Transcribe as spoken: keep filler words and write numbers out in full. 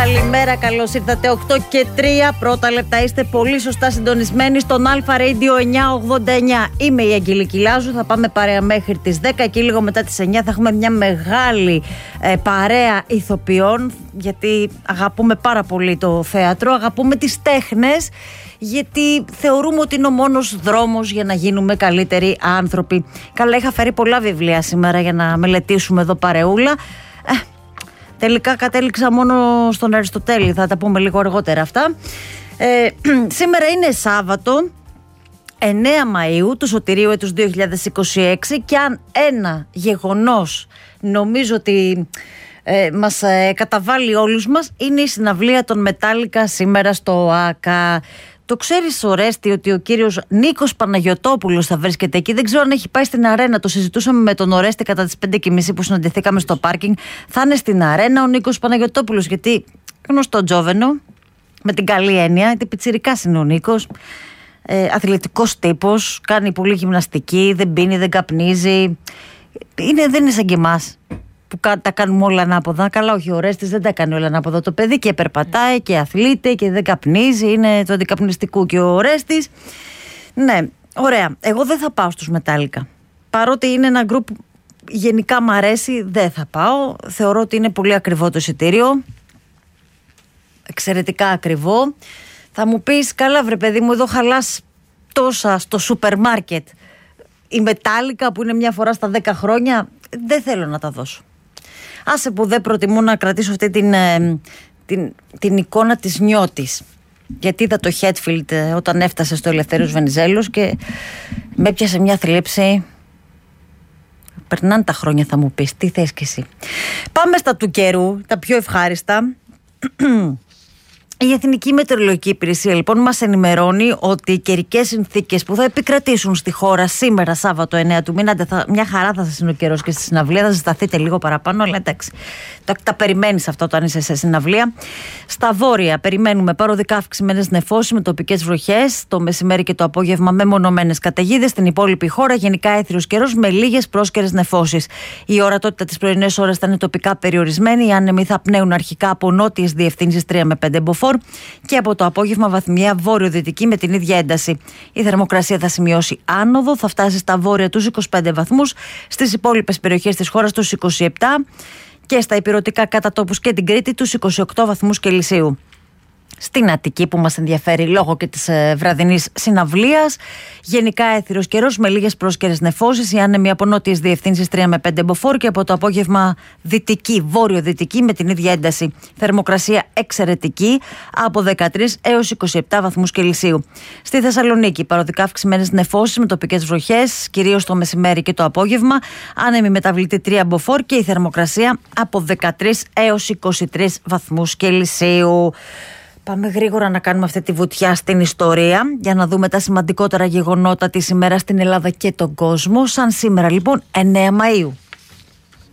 Καλημέρα, καλώς ήρθατε. οκτώ και τρία πρώτα λεπτά. Είστε πολύ σωστά συντονισμένοι στον Αλφα Radio εννιακόσια ογδόντα εννιά. Είμαι η Αγγελική Λάζου. Θα πάμε παρέα μέχρι τις δέκα και λίγο μετά τις εννιά θα έχουμε μια μεγάλη ε, παρέα ηθοποιών. Γιατί αγαπούμε πάρα πολύ το θέατρο, αγαπούμε τις τέχνες. Γιατί θεωρούμε ότι είναι ο μόνος δρόμος για να γίνουμε καλύτεροι άνθρωποι. Καλά, είχα φέρει πολλά βιβλία σήμερα για να μελετήσουμε εδώ παρεούλα. Ε, τελικά κατέληξα μόνο στον Αριστοτέλη, θα τα πούμε λίγο αργότερα αυτά. Ε, σήμερα είναι Σάββατο, εννέα Μαΐου του Σωτηρίου έτους δύο χιλιάδες είκοσι έξι, και αν ένα γεγονός νομίζω ότι ε, μας ε, καταβάλει όλους μας, είναι η συναυλία των Μετάλλικα σήμερα στο ΆΚΑ. Το ξέρεις, Ορέστη, ότι ο κύριος Νίκος Παναγιωτόπουλος θα βρίσκεται εκεί? Δεν ξέρω αν έχει πάει στην αρένα. Το συζητούσαμε με τον Ορέστη κατά τις πέντε και μισή που συναντηθήκαμε στο πάρκινγκ. Θα είναι στην αρένα ο Νίκος Παναγιωτόπουλος, γιατί γνωστό τζόβενο, με την καλή έννοια, γιατί πιτσιρικάς είναι ο Νίκος. Ε, αθλητικός τύπος, κάνει πολύ γυμναστική, δεν πίνει, δεν καπνίζει. Είναι, δεν είναι σαν και εμάς που τα κάνουμε όλα ανάποδα. Καλά, όχι, ο Ορέστης δεν τα κάνει όλα ανάποδα. Το παιδί και περπατάει και αθλείται και δεν καπνίζει, είναι του αντικαπνιστικού. Και ο Ορέστης, ναι, ωραία. Εγώ δεν θα πάω στους Μετάλλικα. Παρότι είναι ένα γκρουπ που γενικά μ' αρέσει, δεν θα πάω. Θεωρώ ότι είναι πολύ ακριβό το εισιτήριο. Εξαιρετικά ακριβό. Θα μου πεις, καλά βρε παιδί μου, εδώ χαλάς τόσα στο σούπερ μάρκετ. Η Μετάλλικα που είναι μια φορά στα δέκα χρόνια, δεν θέλω να τα δώσω. Άσε που δεν προτιμώ να κρατήσω αυτή την, ε, την, την εικόνα της νιώτης. Γιατί είδα το Χέτφιλντ ε, όταν έφτασε στο Ελευθέριος Βενιζέλος και με έπιασε μια θλίψη. Περνάνε τα χρόνια, θα μου πεις, τι θες κι εσύ. Πάμε στα του καιρού, τα πιο ευχάριστα. Η Εθνική Μετεωρολογική Υπηρεσία λοιπόν μας ενημερώνει ότι οι καιρικές συνθήκες που θα επικρατήσουν στη χώρα σήμερα, Σάββατο εννέα του μήνα, θα, μια χαρά θα σας είναι ο καιρός και στη συναυλία, θα ζεσταθείτε λίγο παραπάνω, αλλά εντάξει, τα, τα περιμένεις αυτό όταν είσαι σε συναυλία. Στα βόρεια περιμένουμε παροδικά αυξημένες νεφώσεις με τοπικές βροχές, το μεσημέρι και το απόγευμα με μονομένες καταιγίδες. Στην υπόλοιπη χώρα γενικά έθριος καιρός με λίγες πρόσκαιρες νεφώσεις. Η ορατότητα τις πρωινές ώρες θα είναι τοπικά περιορισμένη, οι άνεμοι θα πνέουν αρχικά από νότιες διευθύνσεις τρία με πέντε μποφόρ. Και από το απόγευμα βαθμιά βόρειο-δυτική με την ίδια ένταση. Η θερμοκρασία θα σημειώσει άνοδο, θα φτάσει στα βόρεια τους είκοσι πέντε βαθμούς, στις υπόλοιπες περιοχές της χώρας τους είκοσι επτά και στα ηπειρωτικά κατά τόπους και την Κρήτη τους είκοσι οκτώ βαθμούς Κελσίου. Στην Αττική που μας ενδιαφέρει λόγω και της ε, βραδινής συναυλίας, γενικά έθριος καιρός με λίγες πρόσκαιρες νεφώσεις, οι άνεμοι από νότιες διευθύνσεις τρία με πέντε μποφόρ και από το απόγευμα δυτική, βόρειο-δυτική με την ίδια ένταση. Θερμοκρασία εξαιρετική από δεκατρείς έως είκοσι επτά βαθμούς Κελσίου. Στη Θεσσαλονίκη παροδικά αυξημένες νεφώσεις με τοπικές βροχές, κυρίως το μεσημέρι και το απόγευμα, άνεμοι μεταβλητή τρία μποφόρ και η θερμοκρασία από δεκατρείς έως είκοσι τρεις βαθμούς Κελσίου. Πάμε γρήγορα να κάνουμε αυτή τη βουτιά στην ιστορία για να δούμε τα σημαντικότερα γεγονότα της ημέρας στην Ελλάδα και τον κόσμο. Σαν σήμερα λοιπόν εννέα Μαΐου.